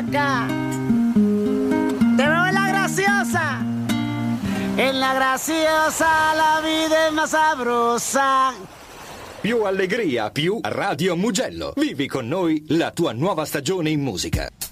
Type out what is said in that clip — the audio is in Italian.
acá. Te veo en la graciosa. En la graziosa la vita è más sabrosa. Più allegria, più Radio Mugello. Vivi con noi la tua nuova stagione in musica.